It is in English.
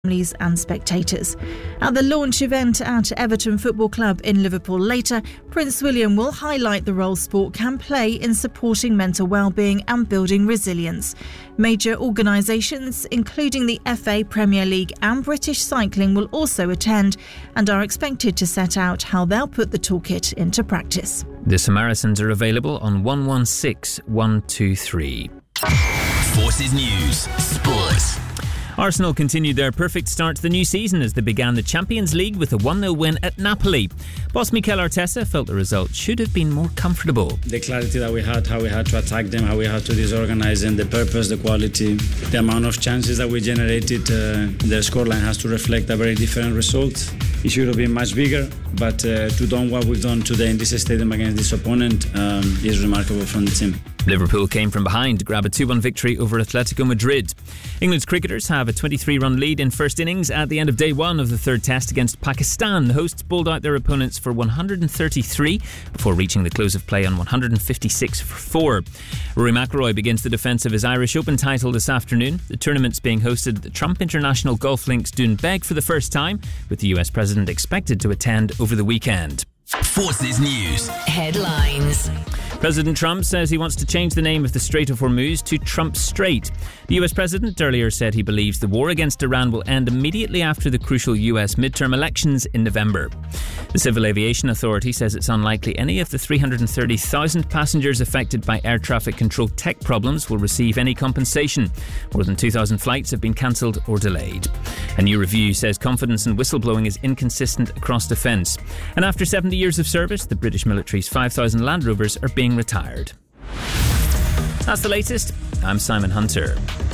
families and spectators. At the launch event at Everton Football Club in Liverpool later, Prince William will highlight the role sport can play in supporting mental well-being and building resilience. Major organisations, including the FA, Premier League and British Cycling, will also attend and are expected to set out how they'll put the toolkit into practice. The Samaritans are available on 116 123. Forces News Sport. Arsenal continued their perfect start to the new season as they began the Champions League with a 1-0 win at Napoli. Boss Mikel Arteta felt the result should have been more comfortable. The clarity that we had, how we had to attack them, how we had to disorganize them, the purpose, the quality, the amount of chances that we generated, the scoreline has to reflect a very different result. It should have been much bigger, but to do what we've done today in this stadium against this opponent is remarkable from the team. Liverpool came from behind to grab a 2-1 victory over Atletico Madrid. England's cricketers have a 23-run lead in first innings at the end of day one of the third test against Pakistan. The hosts bowled out their opponents for 133 before reaching the close of play on 156 for 4. Rory McIlroy begins the defence of his Irish Open title this afternoon. The tournament's being hosted at the Trump International Golf Links Doonbeg for the first time, with the US President expected to attend over the weekend. Forces News Headlines. President Trump says he wants to change the name of the Strait of Hormuz to Trump Strait. The US President earlier said he believes the war against Iran will end immediately after the crucial US midterm elections in November. The Civil Aviation Authority says it's unlikely any of the 330,000 passengers affected by air traffic control tech problems will receive any compensation. More than 2,000 flights have been cancelled or delayed. A new review says confidence in whistleblowing is inconsistent across defence. And after 70 years of service, the British military's 5,000 Land Rovers are being retired. That's the latest. I'm Simon Hunter.